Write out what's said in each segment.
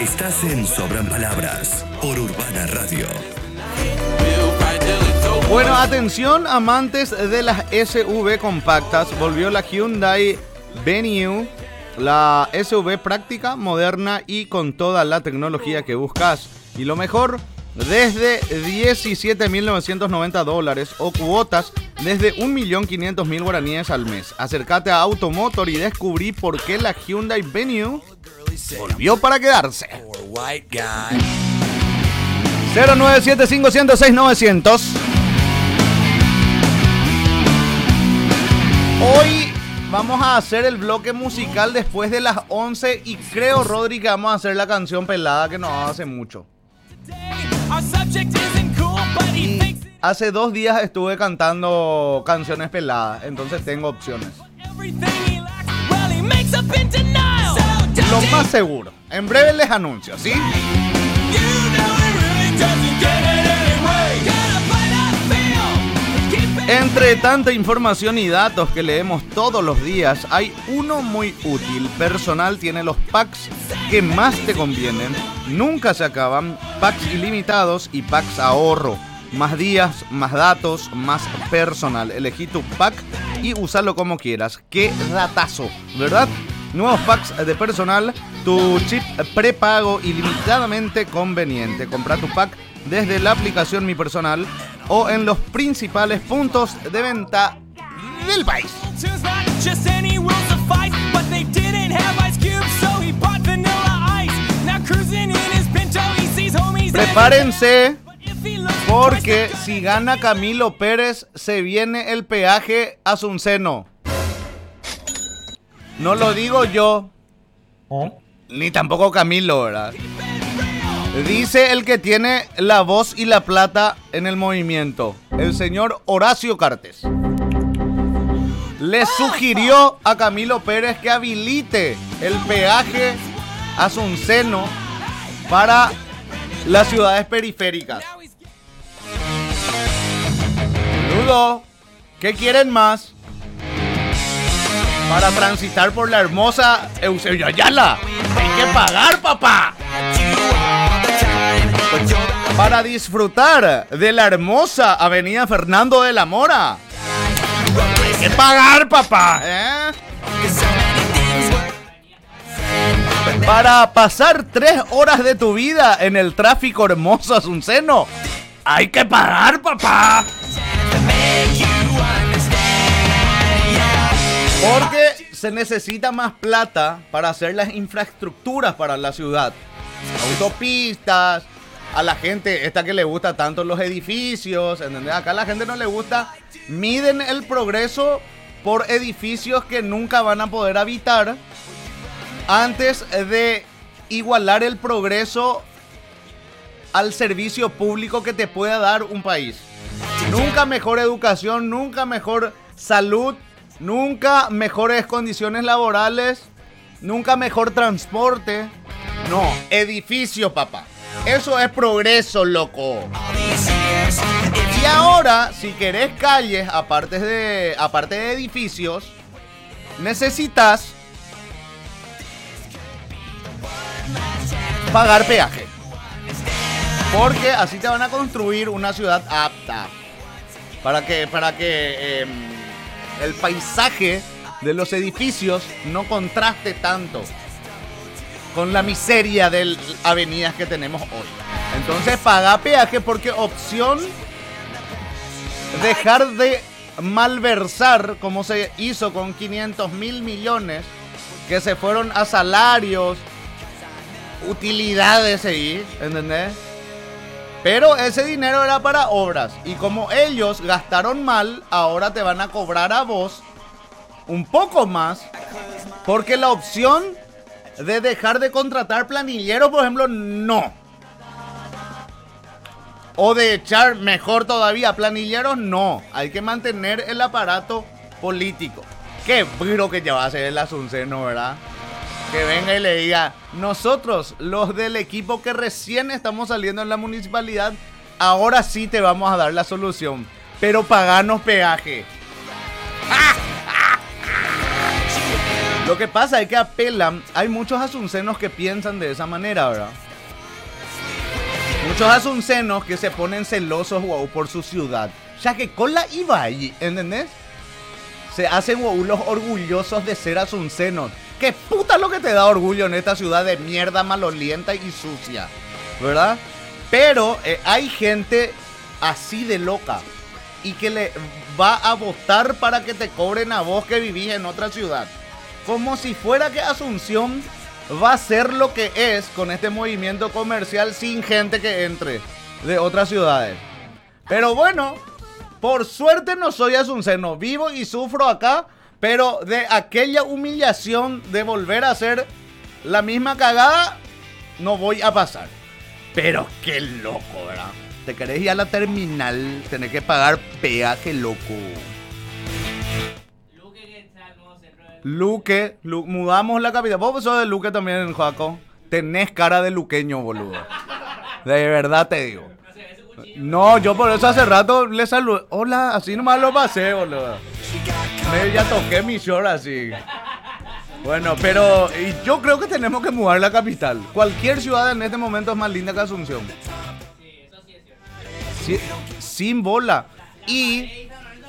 Estás en Sobran Palabras por Urbana Radio. Bueno, atención amantes de las SUV compactas, volvió la Hyundai Venue, la SUV práctica, moderna y con toda la tecnología que buscas. Y lo mejor, desde $17.990 o cuotas desde 1.500.000 guaraníes al mes. Acércate a Automotor y descubrí por qué la Hyundai Venue volvió para quedarse. 0975106900. Hoy vamos a hacer el bloque musical después de las 11 y creo, Rodri, que vamos a hacer la canción pelada que nos hace mucho. Y hace 2 días estuve cantando canciones peladas, entonces tengo opciones. Lo más seguro. En breve les anuncio, ¿sí? Entre tanta información y datos que leemos todos los días, hay uno muy útil. Personal tiene los packs que más te convienen. Nunca se acaban. Packs ilimitados y packs ahorro. Más días, más datos, más personal. Elegí tu pack y úsalo como quieras. ¡Qué datazo!, ¿verdad? Nuevos packs de personal, tu chip prepago ilimitadamente conveniente. Compra tu pack desde la aplicación Mi Personal o en los principales puntos de venta del país. Prepárense, porque si gana Camilo Pérez, se viene el peaje Asunceno. No lo digo yo, ni tampoco Camilo, ¿verdad? Dice el que tiene la voz y la plata en el movimiento, el señor Horacio Cartes. Le sugirió a Camilo Pérez que habilite el peaje Asunceno para las ciudades periféricas. Dudo, ¿qué quieren más? Para transitar por la hermosa Eusebio Ayala hay que pagar, papá. Para disfrutar de la hermosa avenida Fernando de la Mora hay que pagar, papá, Para pasar 3 horas de tu vida en el tráfico hermoso asunceno hay que pagar, papá. Porque se necesita más plata para hacer las infraestructuras para la ciudad. Autopistas, a la gente esta que le gusta tanto los edificios, ¿entendés? Acá a la gente no le gusta. Miden el progreso por edificios que nunca van a poder habitar antes de igualar el progreso al servicio público que te pueda dar un país. Nunca mejor educación, nunca mejor salud, nunca mejores condiciones laborales, nunca mejor transporte. No, edificio, papá. Eso es progreso, loco. Y ahora, si querés calles, aparte de edificios, necesitas pagar peaje. Porque así te van a construir una ciudad apta para que el paisaje de los edificios no contraste tanto con la miseria de avenidas que tenemos hoy. Entonces paga peaje, porque opción dejar de malversar como se hizo con 500.000 millones que se fueron a salarios, utilidades ahí, ¿entendés? Pero ese dinero era para obras, y como ellos gastaron mal, ahora te van a cobrar a vos un poco más, porque la opción de dejar de contratar planilleros, por ejemplo, no. O de echar, mejor todavía, planilleros, no. Hay que mantener el aparato político. Qué bro que ya va a ser el Asunceno, ¿verdad? Que venga y le diga: nosotros, los del equipo que recién estamos saliendo en la municipalidad, ahora sí te vamos a dar la solución, pero paganos peaje. Lo que pasa es que apelan, hay muchos asuncenos que piensan de esa manera, ¿verdad? Muchos asuncenos que se ponen celosos, wow, por su ciudad. Ya que con la Ibai, ¿entendés? Se hacen, wow, los orgullosos de ser asuncenos. ¿Qué puta lo que te da orgullo en esta ciudad de mierda malolienta y sucia? ¿Verdad? Pero hay gente así de loca y que le va a votar para que te cobren a vos que vivís en otra ciudad. Como si fuera que Asunción va a ser lo que es con este movimiento comercial sin gente que entre de otras ciudades. Pero bueno, por suerte no soy asunceno, vivo y sufro acá, pero de aquella humillación de volver a hacer la misma cagada, no voy a pasar. Pero qué loco, ¿verdad? Te querés ir a la terminal, tenés que pagar peaje, loco. Luque, mudamos la capital. Vos sos de Luque también, Joaco. Tenés cara de luqueño, boludo. De verdad te digo. No, yo por eso hace rato le saludé. Hola, así nomás lo pasé, boludo. Ya toqué mi short así. Bueno, pero yo creo que tenemos que mudar la capital. Cualquier ciudad en este momento es más linda que Asunción. Sí, eso sí es cierto. Sin bola. Y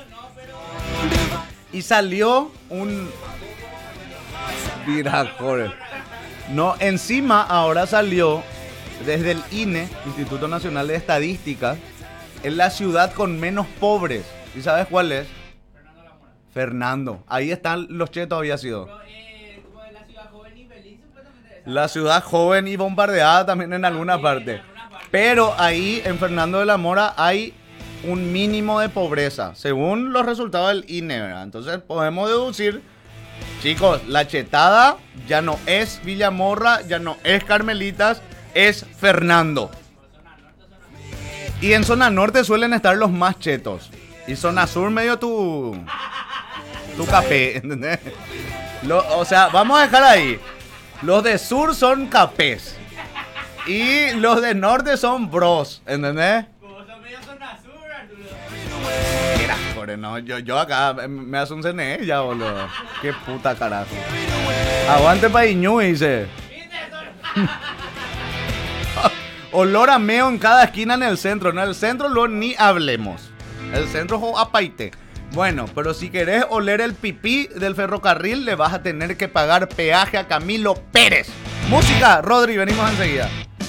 salió un... Mira, joder. No, encima ahora salió desde el INE, Instituto Nacional de Estadística, en la ciudad con menos pobres. ¿Y sabes cuál es? Fernando. Ahí están los chetos, había sido. La ciudad joven y feliz, supuestamente. La ciudad joven y bombardeada también en alguna parte. Pero ahí en Fernando de la Mora hay un mínimo de pobreza, según los resultados del INE, ¿verdad? Entonces podemos deducir, chicos, la chetada ya no es Villamorra, ya no es Carmelitas, es Fernando. Y en zona norte suelen estar los más chetos. Y zona sur medio tu café, ¿entendés? O sea, vamos a dejar ahí. Los de sur son capés. Y los de norte son bros, ¿entendés? Mira, joder, no, yo acá me hace un CNE ya, boludo. Qué puta carajo. Aguante Païñú, dice. Olor a meo en cada esquina en el centro. En el centro ni hablemos. El centro es apaite. Bueno, pero si querés oler el pipí del ferrocarril, le vas a tener que pagar peaje a Camilo Pérez. Música, Rodri, venimos enseguida.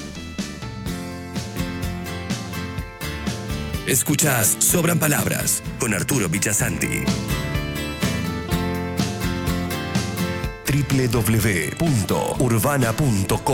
Escuchás Sobran Palabras con Arturo Villasanti. www.urbana.com